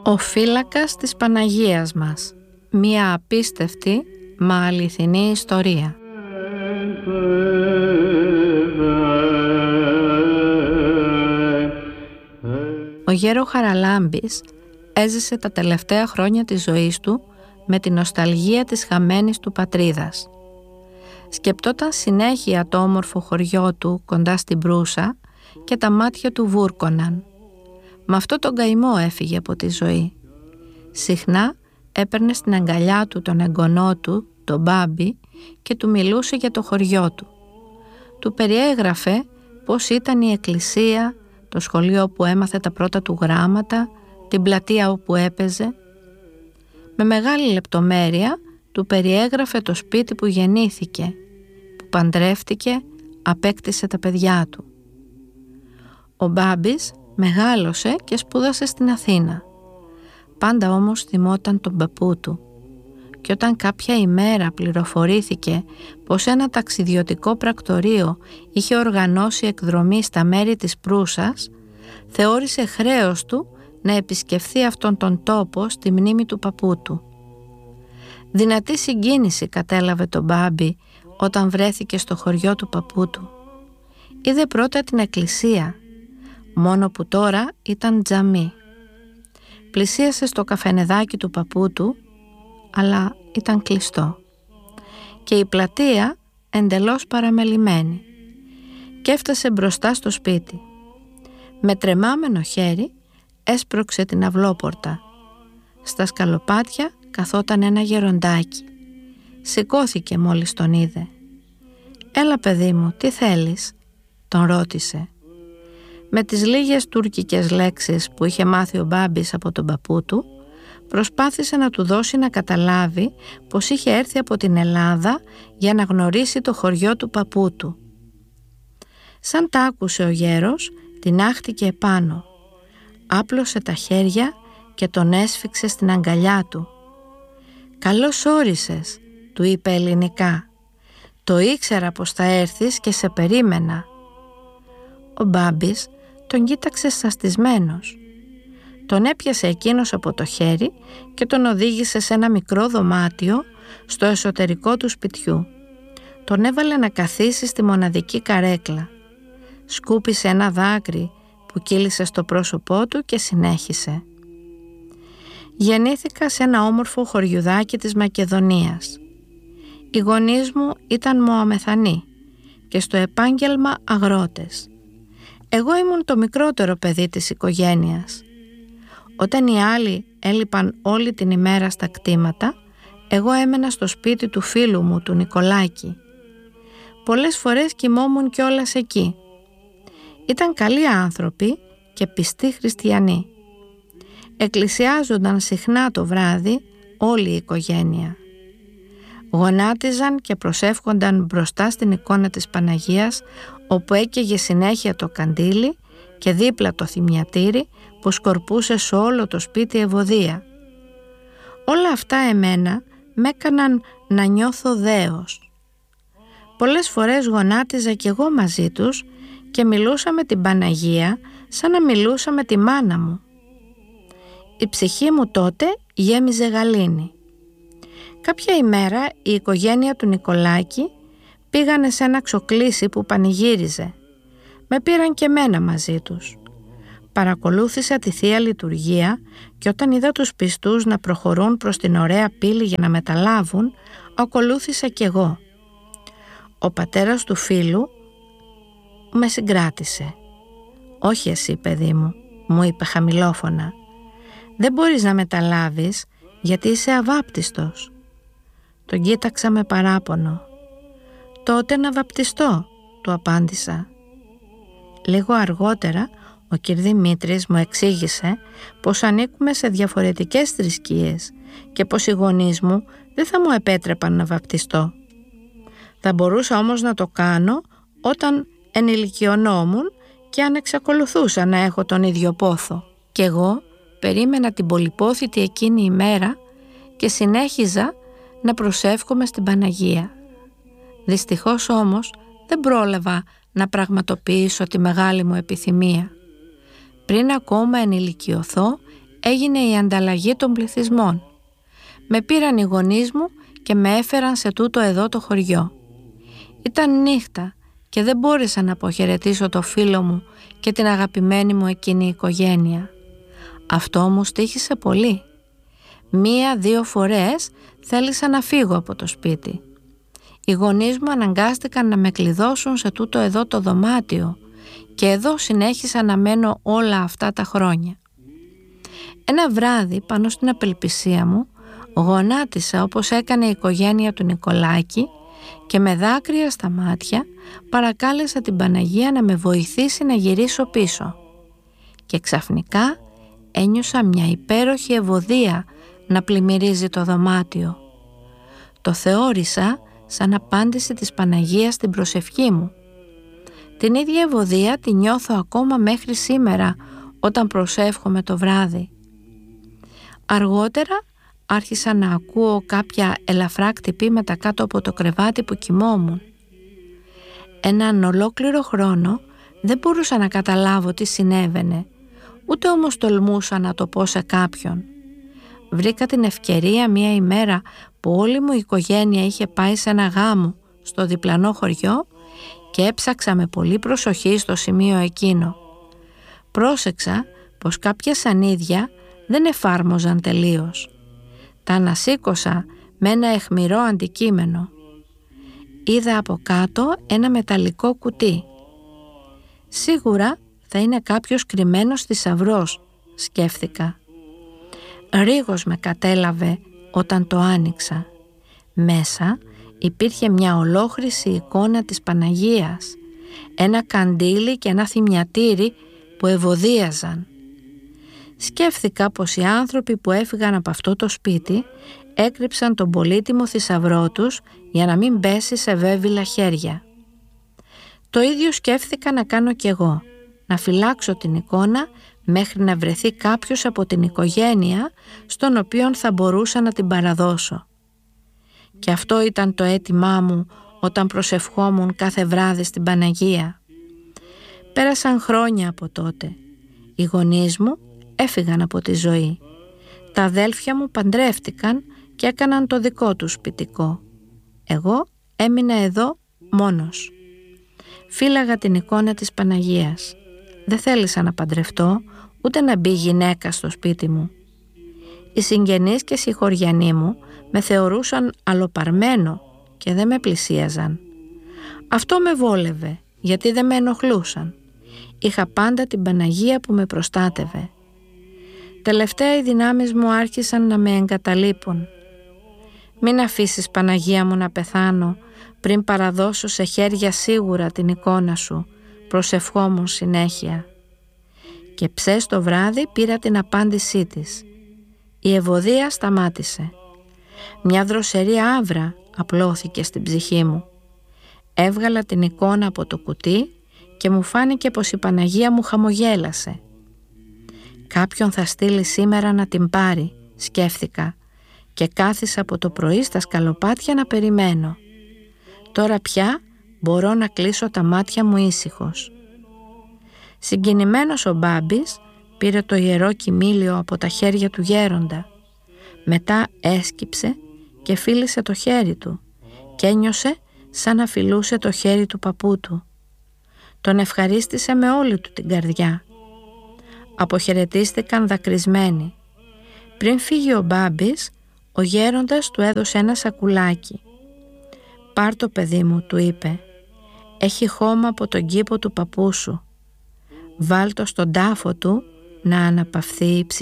Ο φύλακας της Παναγίας μας. Μία απίστευτη μα αληθινή ιστορία. Ο γέρο Χαραλάμπης έζησε τα τελευταία χρόνια της ζωής του με την νοσταλγία της χαμένης του πατρίδας. Σκεπτόταν συνέχεια το όμορφο χωριό του κοντά στην Προύσα και τα μάτια του βούρκωναν. Με αυτό τον καημό έφυγε από τη ζωή. Συχνά έπαιρνε στην αγκαλιά του τον εγγονό του, τον Μπάμπη, και του μιλούσε για το χωριό του. Του περιέγραφε πώς ήταν η εκκλησία, το σχολείο όπου έμαθε τα πρώτα του γράμματα, την πλατεία όπου έπαιζε. Με μεγάλη λεπτομέρεια του περιέγραφε το σπίτι που γεννήθηκε, που παντρεύτηκε, απέκτησε τα παιδιά του. Ο Μπάμπης μεγάλωσε και σπούδασε στην Αθήνα. Πάντα όμως θυμόταν τον παππού του, και όταν κάποια ημέρα πληροφορήθηκε πως ένα ταξιδιωτικό πρακτορείο είχε οργανώσει εκδρομή στα μέρη της Προύσας, θεώρησε χρέος του να επισκεφθεί αυτόν τον τόπο στη μνήμη του παππού του. Δυνατή συγκίνηση κατέλαβε τον Μπάμπη όταν βρέθηκε στο χωριό του παππού του. Είδε πρώτα την εκκλησία, μόνο που τώρα ήταν τζαμί. Πλησίασε στο καφενεδάκι του παππού του, αλλά ήταν κλειστό. Και η πλατεία εντελώς παραμελημένη. Και έφτασε μπροστά στο σπίτι. Με τρεμάμενο χέρι έσπρωξε την αυλόπορτα. Στα σκαλοπάτια καθόταν ένα γεροντάκι. Σηκώθηκε μόλις τον είδε. «Έλα παιδί μου, τι θέλεις?» τον ρώτησε. Με τις λίγες τουρκικές λέξεις που είχε μάθει ο Μπάμπης από τον παππού του, προσπάθησε να του δώσει να καταλάβει πως είχε έρθει από την Ελλάδα για να γνωρίσει το χωριό του παππού του. Σαν τα άκουσε ο γέρος, την άχτηκε επάνω. Άπλωσε τα χέρια και τον έσφιξε στην αγκαλιά του. «Καλώς όρισες», του είπε ελληνικά. «Το ήξερα πως θα έρθεις και σε περίμενα». Ο Μπάμπης τον κοίταξε σαστισμένος. Τον έπιασε εκείνος από το χέρι και τον οδήγησε σε ένα μικρό δωμάτιο στο εσωτερικό του σπιτιού. Τον έβαλε να καθίσει στη μοναδική καρέκλα. Σκούπισε ένα δάκρυ που κύλησε στο πρόσωπό του και συνέχισε. «Γεννήθηκα σε ένα όμορφο χωριουδάκι της Μακεδονίας. Οι γονείς μου ήταν Μωαμεθανοί και στο επάγγελμα αγρότες. Εγώ ήμουν το μικρότερο παιδί της οικογένειας. Όταν οι άλλοι έλειπαν όλη την ημέρα στα κτήματα, εγώ έμενα στο σπίτι του φίλου μου, του Νικολάκη. Πολλές φορές κοιμόμουν κιόλας εκεί. Ήταν καλοί άνθρωποι και πιστοί χριστιανοί. Εκκλησιάζονταν συχνά το βράδυ όλη η οικογένεια. Γονάτιζαν και προσεύχονταν μπροστά στην εικόνα της Παναγίας, όπου έκαιγε συνέχεια το καντήλι και δίπλα το θυμιατήρι που σκορπούσε σε όλο το σπίτι ευωδία. Όλα αυτά εμένα με έκαναν να νιώθω δέος. Πολλές φορές γονάτιζα κι εγώ μαζί τους και μιλούσα με την Παναγία σαν να μιλούσα με τη μάνα μου. Η ψυχή μου τότε γέμιζε γαλήνη. Κάποια ημέρα η οικογένεια του Νικολάκη πήγανε σε ένα ξοκλήσι που πανηγύριζε. Με πήραν και μένα μαζί τους. Παρακολούθησα τη Θεία Λειτουργία και όταν είδα τους πιστούς να προχωρούν προς την ωραία πύλη για να μεταλάβουν, ακολούθησα κι εγώ. Ο πατέρας του φίλου με συγκράτησε. «Όχι εσύ, παιδί μου», μου είπε χαμηλόφωνα. «Δεν μπορείς να μεταλάβεις γιατί είσαι αβάπτιστος». Τον κοίταξα με παράπονο. «Τότε να βαπτιστώ», του απάντησα. Λίγο αργότερα ο κ. Δημήτρης μου εξήγησε πως ανήκουμε σε διαφορετικές θρησκείες και πως οι γονείς μου δεν θα μου επέτρεπαν να βαπτιστώ. Θα μπορούσα όμως να το κάνω όταν ενηλικιωνόμουν και αν εξακολουθούσα να έχω τον ίδιο πόθο. Κι εγώ περίμενα την πολυπόθητη εκείνη ημέρα και συνέχιζα να προσεύχομαι στην Παναγία. Δυστυχώς όμως δεν πρόλαβα να πραγματοποιήσω τη μεγάλη μου επιθυμία. Πριν ακόμα ενηλικιωθώ, έγινε η ανταλλαγή των πληθυσμών. Με πήραν οι γονείς μου και με έφεραν σε τούτο εδώ το χωριό. Ήταν νύχτα και δεν μπόρεσα να αποχαιρετήσω το φίλο μου και την αγαπημένη μου εκείνη οικογένεια. Αυτό μου στοίχησε πολύ. 1-2 φορές θέλησα να φύγω από το σπίτι. Οι γονείς μου αναγκάστηκαν να με κλειδώσουν σε τούτο εδώ το δωμάτιο και εδώ συνέχισα να μένω όλα αυτά τα χρόνια. Ένα βράδυ πάνω στην απελπισία μου γονάτισα όπως έκανε η οικογένεια του Νικολάκη και με δάκρυα στα μάτια παρακάλεσα την Παναγία να με βοηθήσει να γυρίσω πίσω. Και ξαφνικά ένιωσα μια υπέροχη ευωδία να πλημμυρίζει το δωμάτιο. Το θεώρησα σαν απάντηση της Παναγίας στην προσευχή μου. Την ίδια ευωδία τη νιώθω ακόμα μέχρι σήμερα όταν προσεύχομαι το βράδυ. Αργότερα άρχισα να ακούω κάποια ελαφρά κτυπήματα κάτω από το κρεβάτι που κοιμόμουν. Έναν ολόκληρο χρόνο δεν μπορούσα να καταλάβω τι συνέβαινε, ούτε όμως τολμούσα να το πω σε κάποιον. Βρήκα την ευκαιρία μια ημέρα που όλη μου η οικογένεια είχε πάει σε ένα γάμο στο διπλανό χωριό και έψαξα με πολύ προσοχή στο σημείο εκείνο. Πρόσεξα πως κάποια σανίδια δεν εφάρμοζαν τελείως. Τα ανασήκωσα με ένα αιχμηρό αντικείμενο. Είδα από κάτω ένα μεταλλικό κουτί. Σίγουρα θα είναι κάποιος κρυμμένος θησαυρός, σκέφτηκα. Ρίγος με κατέλαβε όταν το άνοιξα. Μέσα υπήρχε μια ολόχρηση εικόνα της Παναγίας, ένα καντήλι και ένα θυμιατήρι που ευωδίαζαν. Σκέφτηκα πως οι άνθρωποι που έφυγαν από αυτό το σπίτι έκρυψαν τον πολύτιμο θησαυρό τους για να μην πέσει σε βέβυλα χέρια. Το ίδιο σκέφτηκα να κάνω κι εγώ, να φυλάξω την εικόνα μέχρι να βρεθεί κάποιος από την οικογένεια στον οποίον θα μπορούσα να την παραδώσω. Και αυτό ήταν το αίτημά μου όταν προσευχόμουν κάθε βράδυ στην Παναγία. Πέρασαν χρόνια από τότε. Οι γονείς μου έφυγαν από τη ζωή. Τα αδέλφια μου παντρεύτηκαν και έκαναν το δικό τους σπιτικό. Εγώ έμεινα εδώ μόνος. Φύλαγα την εικόνα της Παναγίας. Δεν θέλησα να παντρευτώ, ούτε να μπει γυναίκα στο σπίτι μου. Οι συγγενείς και συγχωριανοί μου με θεωρούσαν αλλοπαρμένο και δεν με πλησίαζαν. Αυτό με βόλευε, γιατί δεν με ενοχλούσαν. Είχα πάντα την Παναγία που με προστάτευε. Τελευταία οι δυνάμεις μου άρχισαν να με εγκαταλείπουν. «Μην αφήσεις, Παναγία μου, να πεθάνω πριν παραδώσω σε χέρια σίγουρα την εικόνα σου», προσευχόμουν συνέχεια. Και ψες το βράδυ πήρα την απάντησή της. Η ευωδία σταμάτησε. Μια δροσερή άβρα απλώθηκε στην ψυχή μου. Έβγαλα την εικόνα από το κουτί και μου φάνηκε πως η Παναγία μου χαμογέλασε. «Κάποιον θα στείλει σήμερα να την πάρει», σκέφτηκα, και κάθισα από το πρωί στα σκαλοπάτια να περιμένω. Τώρα πια μπορώ να κλείσω τα μάτια μου ήσυχος. Συγκινημένος ο Μπάμπης πήρε το ιερό κοιμήλιο από τα χέρια του γέροντα. Μετά έσκυψε και φίλησε το χέρι του και ένιωσε σαν να φιλούσε το χέρι του παππού του. Τον ευχαρίστησε με όλη του την καρδιά. Αποχαιρετίστηκαν δακρυσμένοι. Πριν φύγει ο Μπάμπης, ο γέροντας του έδωσε ένα σακουλάκι. «Πάρ' το, παιδί μου», του είπε. «Έχει χώμα από τον κήπο του παππού σου. Βάλ' το στον τάφο του να αναπαυθεί η ψυχή».